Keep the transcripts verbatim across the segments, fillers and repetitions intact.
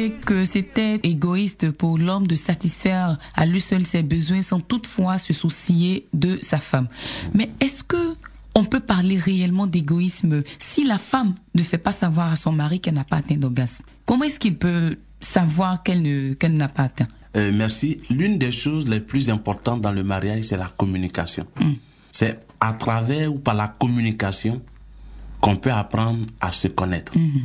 disait que c'était égoïste pour l'homme de satisfaire à lui seul ses besoins sans toutefois se soucier de sa femme. Mais est-ce que on peut parler réellement d'égoïsme si la femme ne fait pas savoir à son mari qu'elle n'a pas atteint d'orgasme? Comment est-ce qu'il peut savoir qu'elle ne, qu'elle n'a pas atteint? Euh, merci. L'une des choses les plus importantes dans le mariage, c'est la communication. Mm. C'est à travers ou par la communication qu'on peut apprendre à se connaître. Mm-hmm.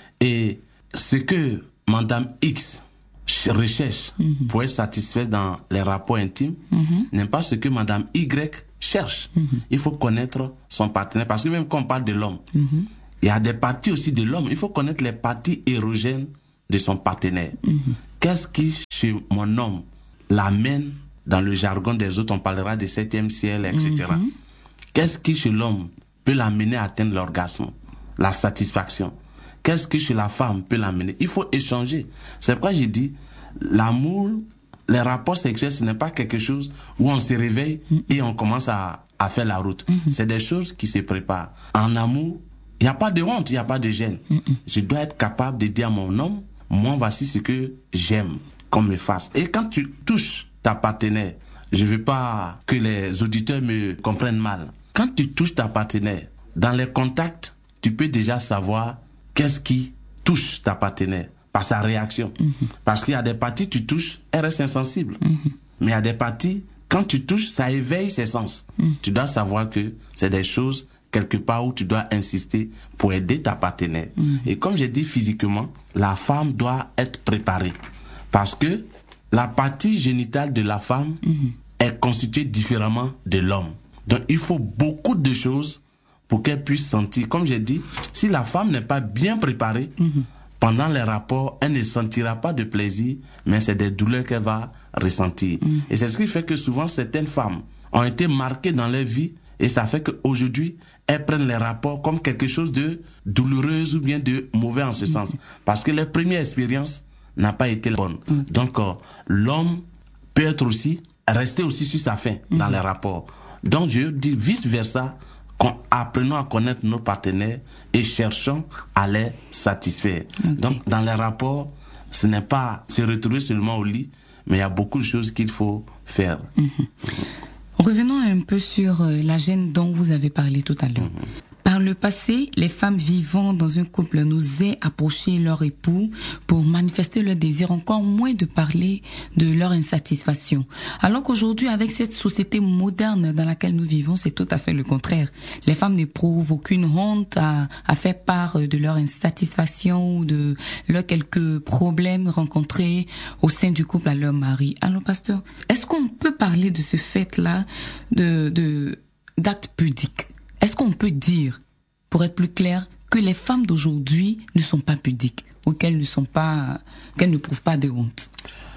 Et ce que Madame X recherche mm-hmm. pour être satisfaite dans les rapports intimes mm-hmm. n'est pas ce que Madame Y cherche. Mm-hmm. Il faut connaître son partenaire. Parce que même quand on parle de l'homme, mm-hmm. il y a des parties aussi de l'homme. Il faut connaître les parties érogènes de son partenaire. Mm-hmm. Qu'est-ce qui, chez mon homme, l'amène dans le jargon des autres, on parlera de septième ciel, et cetera. Mm-hmm. Qu'est-ce qui, chez l'homme, peut l'amener à atteindre l'orgasme, la satisfaction? Qu'est-ce qui, chez la femme, peut l'amener? Il faut échanger. C'est pourquoi j'ai dit, l'amour, les rapports sexuels, ce n'est pas quelque chose où on se réveille mm-hmm. et on commence à, à faire la route. Mm-hmm. C'est des choses qui se préparent. En amour, il n'y a pas de honte, il n'y a pas de gêne. Mm-hmm. Je dois être capable de dire à mon homme, moi, voici ce que j'aime qu'on me fasse. Et quand tu touches ta partenaire, je ne veux pas que les auditeurs me comprennent mal. Quand tu touches ta partenaire, dans les contacts, tu peux déjà savoir qu'est-ce qui touche ta partenaire par sa réaction. Mm-hmm. Parce qu'il y a des parties, tu touches, elle reste insensible. Mm-hmm. Mais il y a des parties, quand tu touches, ça éveille ses sens. Mm-hmm. Tu dois savoir que c'est des choses quelque part où tu dois insister pour aider ta partenaire. Mm-hmm. Et comme j'ai dit physiquement, la femme doit être préparée. Parce que la partie génitale de la femme mm-hmm. est constituée différemment de l'homme. Donc il faut beaucoup de choses pour qu'elle puisse sentir. Comme j'ai dit, si la femme n'est pas bien préparée, mm-hmm. pendant les rapports, elle ne sentira pas de plaisir, mais c'est des douleurs qu'elle va ressentir. Mm-hmm. Et c'est ce qui fait que souvent certaines femmes ont été marquées dans leur vie, et ça fait qu'aujourd'hui, elles prennent les rapports comme quelque chose de douloureux ou bien de mauvais en ce mm-hmm. sens. Parce que leur première expérience n'a pas été bonne. Mm-hmm. Donc euh, l'homme peut être aussi, rester aussi sur sa faim mm-hmm. dans les rapports. Donc je dis vice-versa, apprenons à connaître nos partenaires et cherchons à les satisfaire. Okay. Donc dans les rapports, ce n'est pas se retrouver seulement au lit, mais il y a beaucoup de choses qu'il faut faire. Mm-hmm. Revenons un peu sur la gêne dont vous avez parlé tout à l'heure. Mm-hmm. Par le passé, les femmes vivant dans un couple n'osaient approcher leur époux pour manifester leur désir, encore moins de parler de leur insatisfaction. Alors qu'aujourd'hui, avec cette société moderne dans laquelle nous vivons, c'est tout à fait le contraire. Les femmes n'éprouvent aucune honte à, à faire part de leur insatisfaction ou de leurs quelques problèmes rencontrés au sein du couple à leur mari. Alors, pasteur, est-ce qu'on peut parler de ce fait-là de, de, d'actes pudiques? Est-ce qu'on peut dire, pour être plus clair, que les femmes d'aujourd'hui ne sont pas pudiques ou qu'elles ne sont pas, qu'elles ne prouvent pas de honte?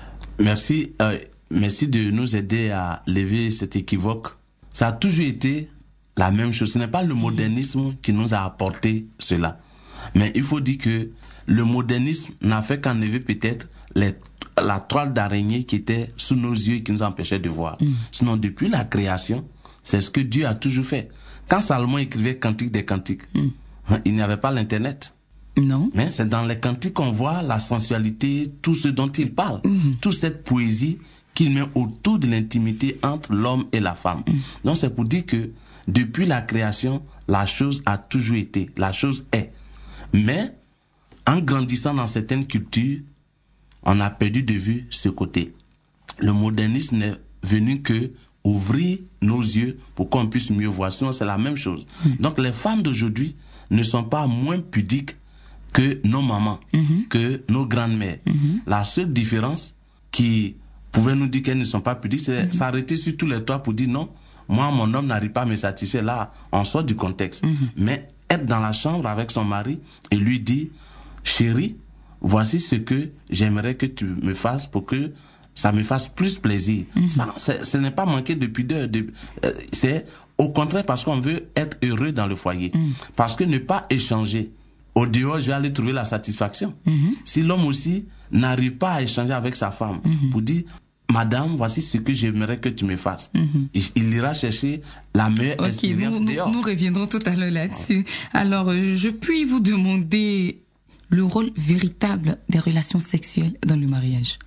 Merci, euh, merci de nous aider à lever cet équivoque. Ça a toujours été la même chose. Ce n'est pas le modernisme qui nous a apporté cela. Mais il faut dire que le modernisme n'a fait qu'enlever peut-être les, la toile d'araignée qui était sous nos yeux et qui nous empêchait de voir. Mm. Sinon, depuis la création, c'est ce que Dieu a toujours fait. Quand Salomon écrivait Cantique des Cantiques, mm. il n'y avait pas l'Internet. Non. Mais c'est dans les cantiques qu'on voit la sensualité, tout ce dont il parle, mm. toute cette poésie qu'il met autour de l'intimité entre l'homme et la femme. Mm. Donc c'est pour dire que depuis la création, la chose a toujours été, la chose est. Mais en grandissant dans certaines cultures, on a perdu de vue ce côté. Le modernisme n'est venu que ouvrir nos yeux pour qu'on puisse mieux voir. Sinon, c'est la même chose. Mmh. Donc, les femmes d'aujourd'hui ne sont pas moins pudiques que nos mamans, mmh. que nos grandes-mères. Mmh. La seule différence qui pouvait nous dire qu'elles ne sont pas pudiques, c'est mmh. s'arrêter sur tous les toits pour dire non, moi, mon homme n'arrive pas à me satisfaire. Là, on sort du contexte. Mmh. Mais être dans la chambre avec son mari et lui dire, chérie, voici ce que j'aimerais que tu me fasses pour que ça me fasse plus plaisir. Mm-hmm. Ça, c'est, ce n'est pas manqué de pudeur. De, euh, c'est au contraire parce qu'on veut être heureux dans le foyer. Mm. Parce que ne pas échanger, au dehors, je vais aller trouver la satisfaction. Mm-hmm. Si l'homme aussi n'arrive pas à échanger avec sa femme, mm-hmm. pour dire, madame, voici ce que j'aimerais que tu me fasses. Mm-hmm. Il, il ira chercher la meilleure okay, expérience nous, dehors. Nous reviendrons tout à l'heure là-dessus. Alors, euh, je puis vous demander le rôle véritable des relations sexuelles dans le mariage?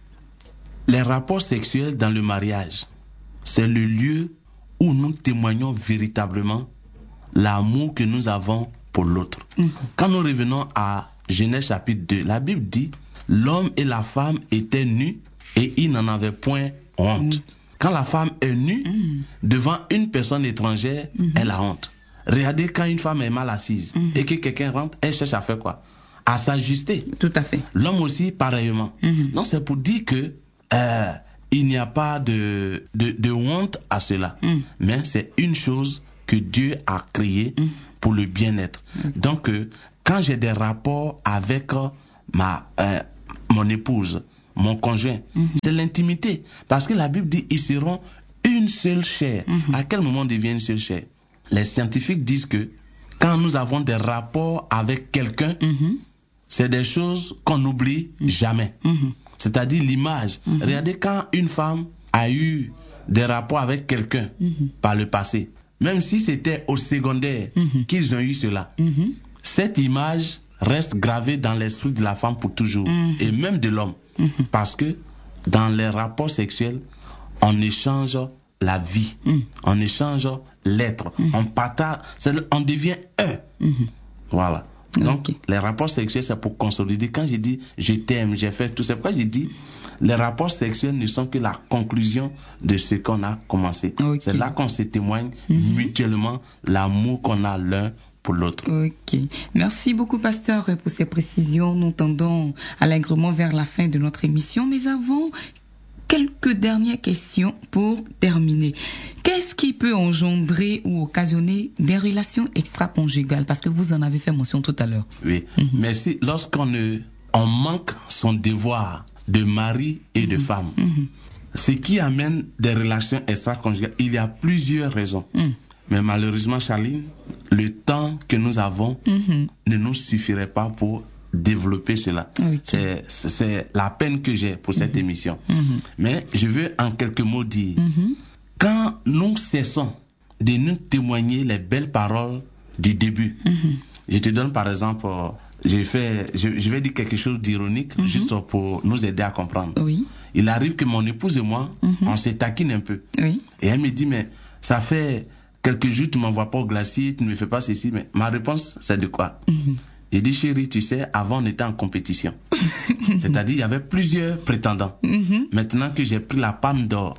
Les rapports sexuels dans le mariage, c'est le lieu où nous témoignons véritablement l'amour que nous avons pour l'autre. Mmh. Quand nous revenons à Genèse chapitre deux, la Bible dit « L'homme et la femme étaient nus et ils n'en avaient point honte. Mmh. » Quand la femme est nue, mmh. devant une personne étrangère, mmh. elle a honte. Regardez quand une femme est mal assise mmh. et que quelqu'un rentre, elle cherche à faire quoi? À s'ajuster. Tout à fait. L'homme aussi, pareillement. Mmh. Non, c'est pour dire que euh, il n'y a pas de, de, de honte à cela. Mmh. Mais c'est une chose que Dieu a créée mmh. pour le bien-être. Mmh. Donc, euh, quand j'ai des rapports avec euh, ma, euh, mon épouse, mon conjoint, mmh. c'est l'intimité. Parce que la Bible dit, ils seront une seule chair. Mmh. À quel moment devient une seule chair? Les scientifiques disent que quand nous avons des rapports avec quelqu'un, mmh. c'est des choses qu'on n'oublie mmh. jamais. Mmh. C'est-à-dire l'image. Mmh. Regardez quand une femme a eu des rapports avec quelqu'un mmh. par le passé, même si c'était au secondaire mmh. qu'ils ont eu cela, mmh. cette image reste gravée dans l'esprit de la femme pour toujours, mmh. et même de l'homme. Mmh. Parce que dans les rapports sexuels, on échange la vie, mmh. on échange l'être, mmh. on partage, on devient un. Mmh. Voilà. Donc, okay. les rapports sexuels, c'est pour consolider. Quand j'ai dit je t'aime, j'ai fait tout, c'est pourquoi j'ai dit les rapports sexuels ne sont que la conclusion de ce qu'on a commencé. Okay. C'est là qu'on se témoigne mm-hmm. mutuellement l'amour qu'on a l'un pour l'autre. Ok. Merci beaucoup, pasteur, pour ces précisions. Nous tendons allègrement vers la fin de notre émission, mais avant, quelques dernières questions pour terminer. Qu'est-ce qui peut engendrer ou occasionner des relations extra-conjugales? Parce que vous en avez fait mention tout à l'heure. Oui, mm-hmm. merci. Lorsqu'on ne, on manque son devoir de mari et mm-hmm. de femme, mm-hmm. ce qui amène des relations extra-conjugales, il y a plusieurs raisons. Mm. Mais malheureusement, Charline, le temps que nous avons mm-hmm. ne nous suffirait pas pour développer cela. Okay. C'est, c'est la peine que j'ai pour cette mm-hmm. émission. Mm-hmm. Mais je veux en quelques mots dire, mm-hmm. quand nous cessons de nous témoigner les belles paroles du début, mm-hmm. je te donne par exemple, j'ai fait, je, je vais dire quelque chose d'ironique, mm-hmm. juste pour nous aider à comprendre. Oui. Il arrive que mon épouse et moi, mm-hmm. on se taquine un peu. Oui. Et elle me dit, mais ça fait quelques jours, tu ne m'envoies pas au glacier, tu ne me fais pas ceci. Mais ma réponse, c'est de quoi? Mm-hmm. J'ai dit, chérie, tu sais, avant on était en compétition. C'est-à-dire, il y avait plusieurs prétendants. Mm-hmm. Maintenant que j'ai pris la palme d'or,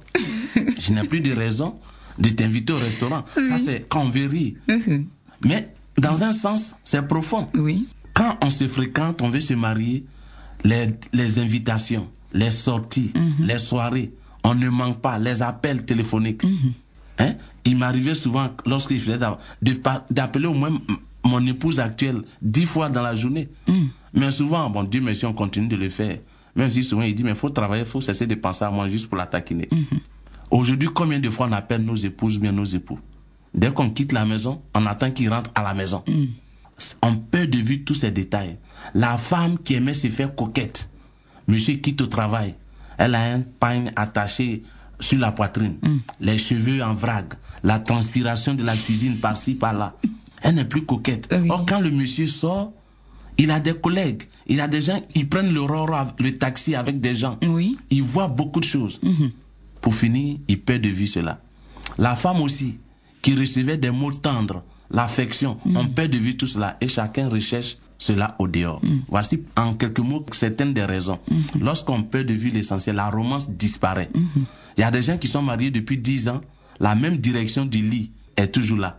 je n'ai plus de raison de t'inviter au restaurant. Oui. Ça, c'est quand on veut rire. Mm-hmm. Mais dans un sens, c'est profond. Oui. Quand on se fréquente, on veut se marier, les, les invitations, les sorties, mm-hmm. les soirées, on ne manque pas, les appels téléphoniques. Mm-hmm. Hein? Il m'arrivait souvent, lorsque je faisais ça, d'appeler au moins mon épouse actuelle dix fois dans la journée. Mm. Mais souvent, bon, Dieu merci, on continue de le faire. Même si souvent il dit, mais il faut travailler, il faut cesser de penser à moi juste pour la taquiner. Mm-hmm. Aujourd'hui, combien de fois on appelle nos épouses, bien nos époux? Dès qu'on quitte la maison, on attend qu'ils rentrent à la maison. Mm. On perd de vue tous ces détails. La femme qui aimait se faire coquette, monsieur quitte au travail, elle a un pagne attaché sur la poitrine, mm. les cheveux en vrague, la transpiration de la cuisine par-ci, par-là. Elle n'est plus coquette. Oui. Or, quand le monsieur sort, il a des collègues, il a des gens, ils prennent le roro, le taxi avec des gens. Oui. Il voit beaucoup de choses. Mm-hmm. Pour finir, il perd de vue cela. La femme aussi, qui recevait des mots tendres, l'affection, mm. on perd de vue tout cela et chacun recherche cela au dehors. Mm. Voici en quelques mots certaines des raisons. Mm-hmm. Lorsqu'on perd de vue l'essentiel, la romance disparaît. Mm-hmm. Il y a des gens qui sont mariés depuis dix ans, la même direction du lit est toujours là.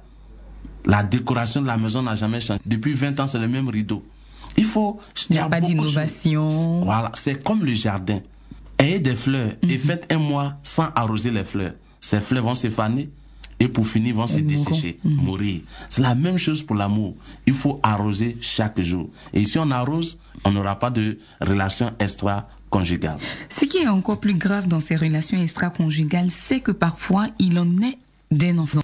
La décoration de la maison n'a jamais changé. Depuis vingt ans, c'est le même rideau. Il faut... Il n'y a, a pas d'innovation. Voilà, c'est comme le jardin. Ayez des fleurs mm-hmm. et faites un mois sans arroser les fleurs. Ces fleurs vont se faner et pour finir vont se dessécher, mm-hmm. mourir. C'est la même chose pour l'amour. Il faut arroser chaque jour. Et si on arrose, on n'aura pas de relation extra-conjugale. Ce qui est encore plus grave dans ces relations extra-conjugales, c'est que parfois, il en est d'un enfant.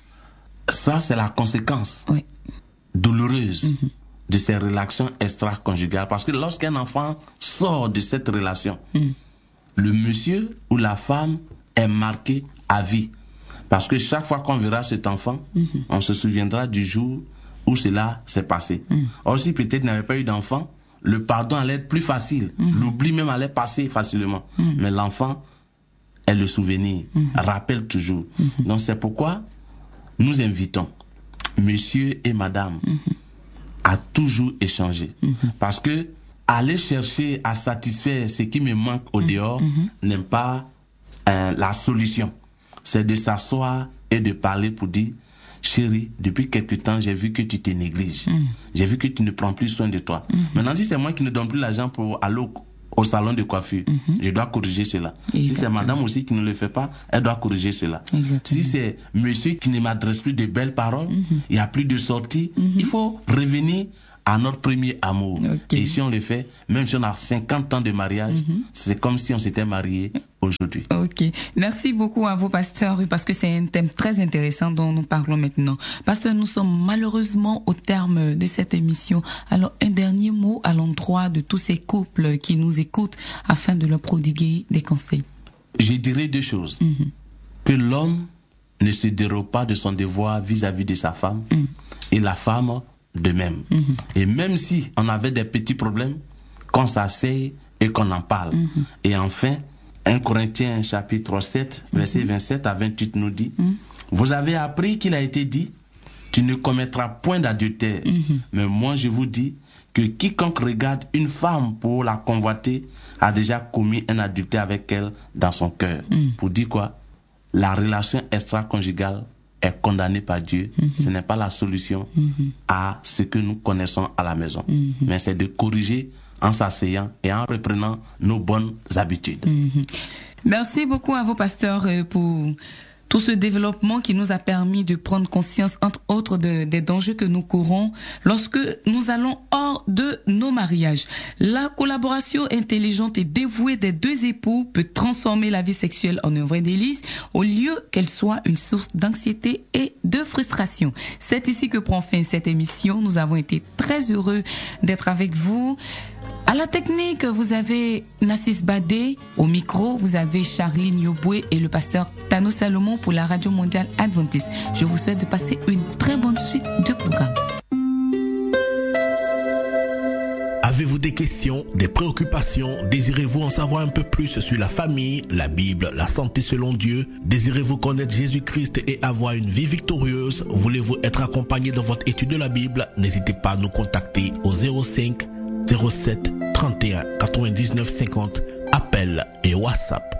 Ça, c'est la conséquence oui. douloureuse mm-hmm. de ces relations extra-conjugales. Parce que lorsqu'un enfant sort de cette relation, mm. le monsieur ou la femme est marqué à vie. Parce que chaque fois qu'on verra cet enfant, mm-hmm. on se souviendra du jour où cela s'est passé. Mm. Or, si peut-être il n'avait pas eu d'enfant, le pardon allait être plus facile. Mm-hmm. L'oubli même allait passer facilement. Mm-hmm. Mais l'enfant est le souvenir, mm-hmm. rappelle toujours. Mm-hmm. Donc c'est pourquoi nous invitons monsieur et madame mm-hmm. à toujours échanger. Mm-hmm. Parce que aller chercher à satisfaire ce qui me manque au dehors mm-hmm. n'est pas euh, la solution. C'est de s'asseoir et de parler pour dire, chérie, depuis quelque temps, j'ai vu que tu te négliges. Mm. J'ai vu que tu ne prends plus soin de toi. Mm-hmm. Maintenant, si c'est moi qui ne donne plus l'argent pour aller au, au salon de coiffure, mm-hmm. je dois corriger cela. Exactement. Si c'est madame aussi qui ne le fait pas, elle doit corriger cela. Exactement. Si c'est monsieur qui ne m'adresse plus de belles paroles, mm-hmm. il n'y a plus de sortie, mm-hmm. il faut revenir à notre premier amour. Okay. Et si on le fait, même si on a cinquante ans de mariage, mm-hmm. c'est comme si on s'était marié aujourd'hui. Ok. Merci beaucoup à vous, pasteur, parce que c'est un thème très intéressant dont nous parlons maintenant. Pasteur, nous sommes malheureusement au terme de cette émission. Alors, un dernier mot à l'endroit de tous ces couples qui nous écoutent afin de leur prodiguer des conseils. Je dirais deux choses. Mm-hmm. Que l'homme ne se dérobe pas de son devoir vis-à-vis de sa femme mm. et la femme de même. Mm-hmm. Et même si on avait des petits problèmes, qu'on s'asseye et qu'on en parle. Mm-hmm. Et enfin, un Corinthiens chapitre sept, mm-hmm. verset vingt-sept à vingt-huit nous dit, mm-hmm. vous avez appris qu'il a été dit, tu ne commettras point d'adultère. Mm-hmm. Mais moi je vous dis que quiconque regarde une femme pour la convoiter a déjà commis un adultère avec elle dans son cœur. Mm-hmm. Pour dire quoi? La relation extra-conjugale est condamné par Dieu, mm-hmm. ce n'est pas la solution mm-hmm. à ce que nous connaissons à la maison. Mm-hmm. Mais c'est de corriger en s'asseyant et en reprenant nos bonnes habitudes. Mm-hmm. Merci beaucoup à vous, pasteurs, pour tout ce développement qui nous a permis de prendre conscience, entre autres, de, des dangers que nous courons lorsque nous allons hors de nos mariages. La collaboration intelligente et dévouée des deux époux peut transformer la vie sexuelle en un vrai délice au lieu qu'elle soit une source d'anxiété et de frustration. C'est ici que prend fin cette émission. Nous avons été très heureux d'être avec vous. À la technique, vous avez Nassis Badé. Au micro, vous avez Charlie Nyoboué et le pasteur Tano Salomon pour la Radio Mondiale Adventiste. Je vous souhaite de passer une très bonne suite de programme. Avez-vous des questions, des préoccupations? Désirez-vous en savoir un peu plus sur la famille, la Bible, la santé selon Dieu? Désirez-vous connaître Jésus-Christ et avoir une vie victorieuse? Voulez-vous être accompagné dans votre étude de la Bible? N'hésitez pas à nous contacter au zéro cinq zéro sept trente et un quatre-vingt-dix-neuf cinquante, appel et WhatsApp.